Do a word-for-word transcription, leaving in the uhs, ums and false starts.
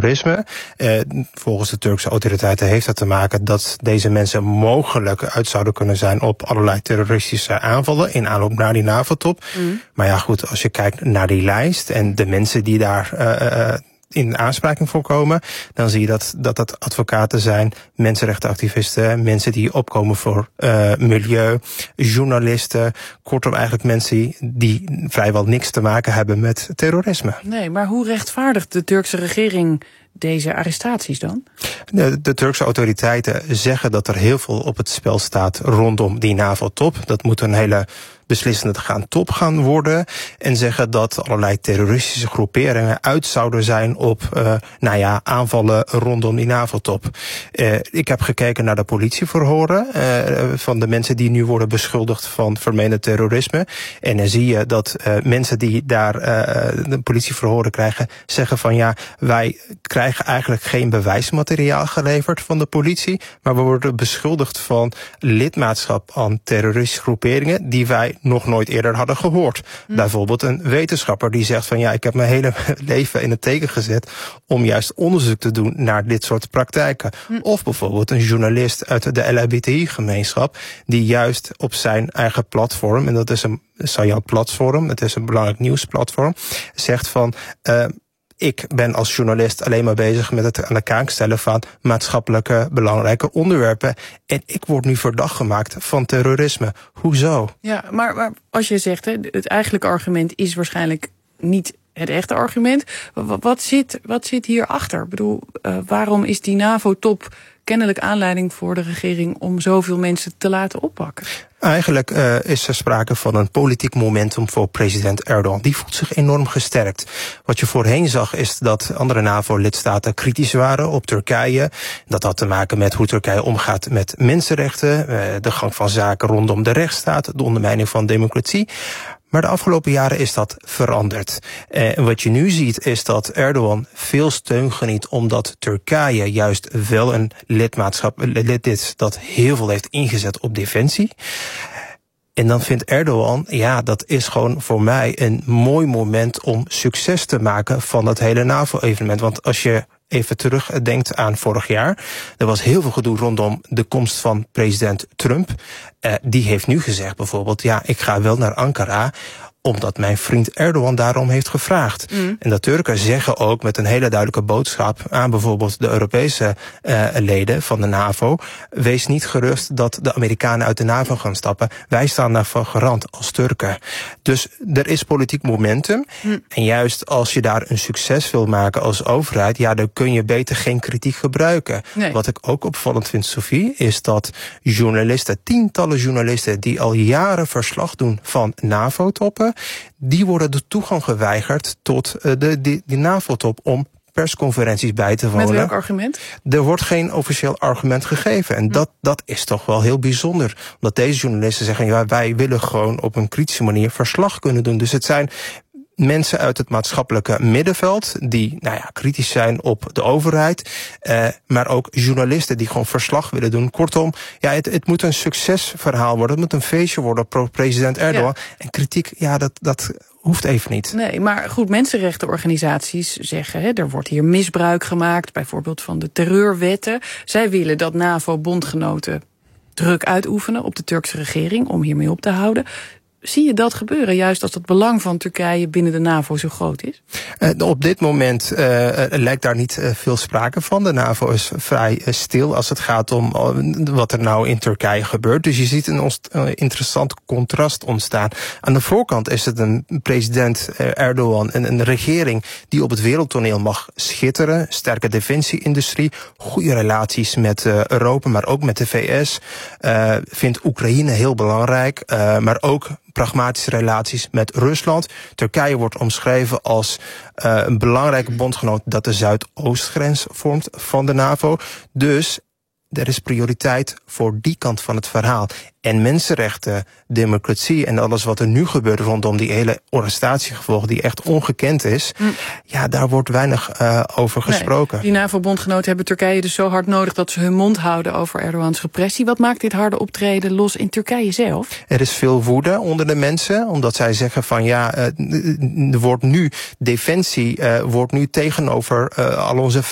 terrorisme. Uh, volgens de Turkse autoriteiten heeft dat te maken dat deze mensen mogelijk uit zouden kunnen zijn op allerlei terroristische aanvallen in aanloop naar die NAVO-top. Mm. Maar ja, goed, als je kijkt naar die lijst en de mensen die daar uh, uh, in aanspraking voorkomen, dan zie je dat, dat dat advocaten zijn, mensenrechtenactivisten, mensen die opkomen voor uh, milieu, journalisten, kortom eigenlijk mensen die vrijwel niks te maken hebben met terrorisme. Nee, maar hoe rechtvaardigt de Turkse regering deze arrestaties dan? De, de Turkse autoriteiten zeggen dat er heel veel op het spel staat rondom die NAVO-top. Dat moet een hele beslissende gaan top gaan worden. En zeggen dat allerlei terroristische groeperingen uit zouden zijn op uh, nou ja, aanvallen rondom die NAVO-top. Uh, ik heb gekeken naar de politieverhoren uh, van de mensen die nu worden beschuldigd van vermeende terrorisme. En dan zie je dat uh, mensen die daar uh, de politieverhoren krijgen, zeggen van ja, wij krijgen eigenlijk geen bewijsmateriaal geleverd van de politie, maar we worden beschuldigd van lidmaatschap aan terroristische groeperingen die wij nog nooit eerder hadden gehoord. Hm. Bijvoorbeeld een wetenschapper die zegt van ja, ik heb mijn hele leven in het teken gezet om juist onderzoek te doen naar dit soort praktijken. Hm. Of bijvoorbeeld een journalist uit de L H B T I-gemeenschap die juist op zijn eigen platform, en dat is een Sayat platform, het is een belangrijk nieuwsplatform, zegt van uh, ik ben als journalist alleen maar bezig met het aan de kaak stellen van maatschappelijke belangrijke onderwerpen. En ik word nu verdacht gemaakt van terrorisme. Hoezo? Ja, maar, maar als je zegt, hè, het eigenlijke argument is waarschijnlijk niet het echte argument. Wat, wat, zit, wat zit hierachter? Ik bedoel, uh, waarom is die NAVO-top kennelijk aanleiding voor de regering om zoveel mensen te laten oppakken? Eigenlijk uh, is er sprake van een politiek momentum voor president Erdogan. Die voelt zich enorm gesterkt. Wat je voorheen zag is dat andere NAVO-lidstaten kritisch waren op Turkije. Dat had te maken met hoe Turkije omgaat met mensenrechten, uh, de gang van zaken rondom de rechtsstaat, de ondermijning van democratie. Maar de afgelopen jaren is dat veranderd. En eh, wat je nu ziet is dat Erdogan veel steun geniet omdat Turkije juist wel een lidmaatschap lid is dat heel veel heeft ingezet op defensie. En dan vindt Erdogan, ja, dat is gewoon voor mij een mooi moment om succes te maken van dat hele NAVO-evenement. Want als je even terugdenkt aan vorig jaar, er was heel veel gedoe rondom de komst van president Trump. Uh, die heeft nu gezegd bijvoorbeeld, ja, ik ga wel naar Ankara omdat mijn vriend Erdogan daarom heeft gevraagd. Mm. En de Turken zeggen ook met een hele duidelijke boodschap aan bijvoorbeeld de Europese uh, leden van de NAVO, wees niet gerust dat de Amerikanen uit de NAVO gaan stappen. Wij staan daarvan garant als Turken. Dus er is politiek momentum. Mm. En juist als je daar een succes wil maken als overheid, ja, dan kun je beter geen kritiek gebruiken. Nee. Wat ik ook opvallend vind, Sophie, is dat journalisten, tientallen journalisten die al jaren verslag doen van NAVO-toppen, die worden de toegang geweigerd tot uh, de, die, die NAVO-top om persconferenties bij te wonen. Met welk argument? Er wordt geen officieel argument gegeven. En hm. dat, dat is toch wel heel bijzonder. Omdat deze journalisten zeggen, ja, wij willen gewoon op een kritische manier verslag kunnen doen. Dus het zijn mensen uit het maatschappelijke middenveld die, nou ja, kritisch zijn op de overheid, uh, maar ook journalisten die gewoon verslag willen doen. Kortom, ja, het, het moet een succesverhaal worden. Het moet een feestje worden pro president Erdogan. Ja. En kritiek, ja, dat, dat hoeft even niet. Nee, maar goed, mensenrechtenorganisaties zeggen, hè, er wordt hier misbruik gemaakt, bijvoorbeeld van de terreurwetten. Zij willen dat NAVO-bondgenoten druk uitoefenen op de Turkse regering om hiermee op te houden. Zie je dat gebeuren, juist als het belang van Turkije binnen de NAVO zo groot is? Uh, op dit moment uh, lijkt daar niet uh, veel sprake van. De NAVO is vrij uh, stil als het gaat om uh, wat er nou in Turkije gebeurt. Dus je ziet een onst- uh, interessant contrast ontstaan. Aan de voorkant is het een president uh, Erdogan, een, een regering die op het wereldtoneel mag schitteren. Sterke defensieindustrie, goede relaties met uh, Europa, maar ook met de V S. Uh, vindt Oekraïne heel belangrijk, uh, maar ook pragmatische relaties met Rusland. Turkije wordt omschreven als uh, een belangrijke bondgenoot dat de zuidoostgrens vormt van de NAVO. Dus er is prioriteit voor die kant van het verhaal. En mensenrechten, democratie en alles wat er nu gebeurt rondom die hele arrestatiegevolgen die echt ongekend is, mm. ja, daar wordt weinig uh, over gesproken. Nee, die NAVO-bondgenoten hebben Turkije dus zo hard nodig dat ze hun mond houden over Erdogans repressie. Wat maakt dit harde optreden los in Turkije zelf? Er is veel woede onder de mensen, omdat zij zeggen van ja, uh, er wordt nu defensie, uh, wordt nu tegenover uh, al onze